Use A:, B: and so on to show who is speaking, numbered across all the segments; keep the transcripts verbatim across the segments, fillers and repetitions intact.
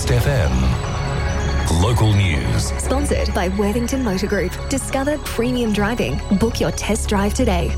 A: Coast F M. Local news.
B: Sponsored by Worthington Motor Group. Discover premium driving. Book your test drive today.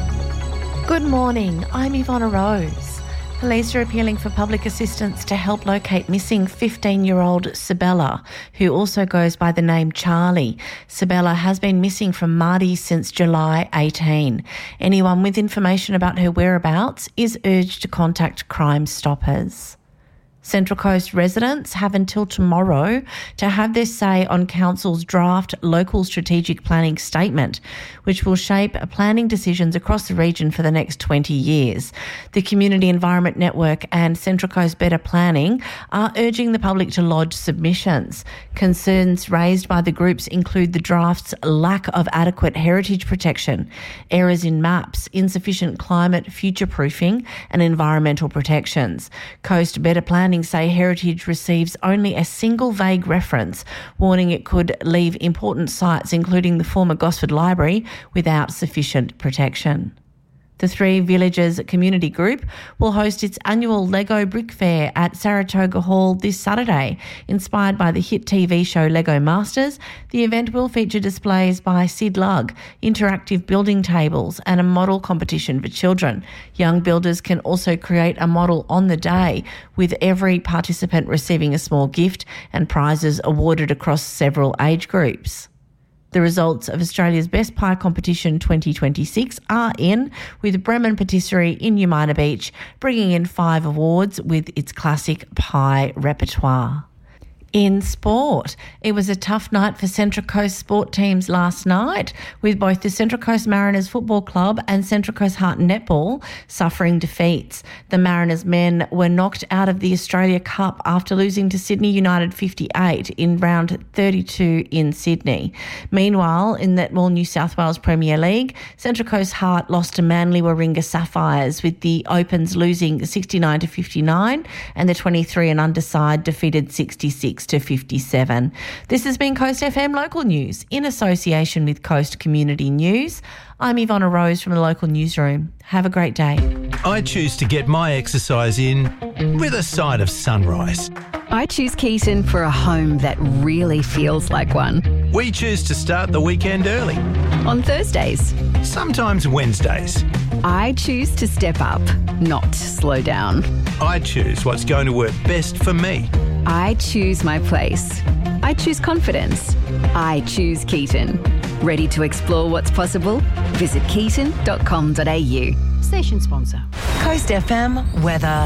C: Good morning. I'm Ivonna Rose. Police are appealing for public assistance to help locate missing fifteen-year-old Sabella, who also goes by the name Charlie. Sabella has been missing from Marty since July eighteenth. Anyone with information about her whereabouts is urged to contact Crime Stoppers. Central Coast residents have until tomorrow to have their say on Council's draft local strategic planning statement, which will shape planning decisions across the region for the next twenty years. The Community Environment Network and Central Coast Better Planning are urging the public to lodge submissions. Concerns raised by the groups include the draft's lack of adequate heritage protection, errors in maps, insufficient climate future-proofing and environmental protections. Coast Better Planning say heritage receives only a single vague reference, warning it could leave important sites, including the former Gosford Library, without sufficient protection. The Three Villages Community Group will host its annual Lego Brick Fair at Saratoga Hall this Saturday. Inspired by the hit T V show Lego Masters, the event will feature displays by Sid Lugg, interactive building tables and a model competition for children. Young builders can also create a model on the day, with every participant receiving a small gift and prizes awarded across several age groups. The results of Australia's Best Pie Competition twenty twenty-six are in, with Bremen Patisserie in Umina Beach bringing in five awards with its classic pie repertoire. In sport, it was a tough night for Central Coast sport teams last night, with both the Central Coast Mariners Football Club and Central Coast Heart Netball suffering defeats. The Mariners men were knocked out of the Australia Cup after losing to Sydney United fifty-eight in round thirty-two in Sydney. Meanwhile, in Netball New South Wales Premier League, Central Coast Heart lost to Manly Warringah Sapphires, with the Opens losing sixty-nine to fifty-nine and the twenty-three and under side defeated sixty-six to fifty-seven. This has been Coast F M Local News in association with Coast Community News. I'm Ivonna Rose from the local newsroom. Have a great day.
D: I choose to get my exercise in with a side of sunrise.
E: I choose Keaton for a home that really feels like one.
D: We choose to start the weekend early.
E: On Thursdays.
D: Sometimes Wednesdays.
E: I choose to step up, not slow down.
D: I choose what's going to work best for me.
E: I choose my place. I choose confidence. I choose Keaton. Ready to explore what's possible? Visit keaton dot com dot a u. Station sponsor.
F: Coast F M weather.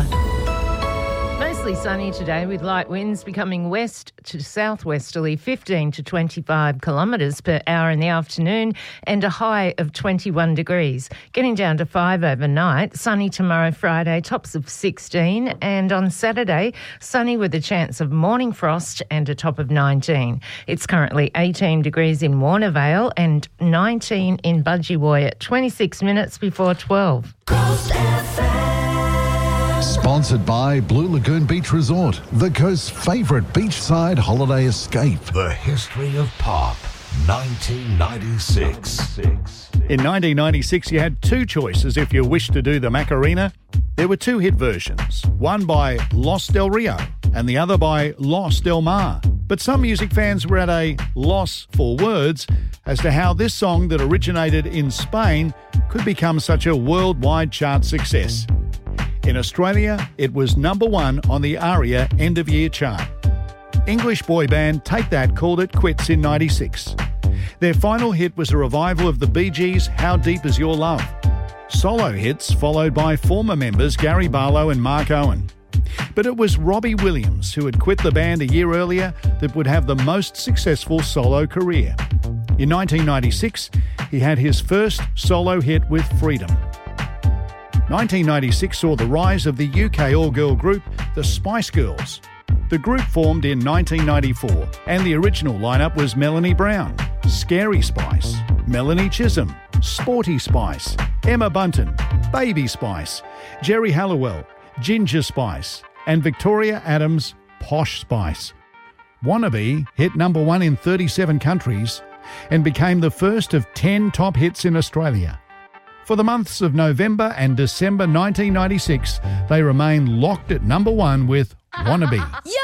G: Mostly sunny today, with light winds becoming west to southwesterly, fifteen to twenty-five kilometres per hour in the afternoon, and a high of twenty-one degrees. Getting down to five overnight. Sunny tomorrow, Friday, tops of sixteen, and on Saturday, sunny with a chance of morning frost and a top of nineteen. It's currently eighteen degrees in Warnervale and nineteen in Budgewoi at twenty-six minutes before twelve.
A: Coast F M.
H: Sponsored by Blue Lagoon Beach Resort, the coast's favourite beachside holiday escape.
A: The history of pop, nineteen ninety-six.
I: In nineteen ninety-six, you had two choices if you wished to do the Macarena. There were two hit versions, one by Los Del Rio and the other by Los Del Mar. But some music fans were at a loss for words as to how this song that originated in Spain could become such a worldwide chart success. In Australia, it was number one on the ARIA end-of-year chart. English boy band Take That called it quits in ninety-six. Their final hit was a revival of the Bee Gees' How Deep Is Your Love? Solo hits followed by former members Gary Barlow and Mark Owen. But it was Robbie Williams, who had quit the band a year earlier, that would have the most successful solo career. In nineteen ninety-six, he had his first solo hit with Freedom. nineteen ninety-six saw the rise of the U K all-girl group, the Spice Girls. The group formed in nineteen ninety-four, and the original lineup was Melanie Brown, Scary Spice, Melanie Chisholm, Sporty Spice, Emma Bunton, Baby Spice, Jerry Halliwell, Ginger Spice, and Victoria Adams, Posh Spice. Wannabe hit number one in thirty-seven countries and became the first of ten top hits in Australia. For the months of November and December nineteen ninety-six, they remained locked at number one with Wannabe.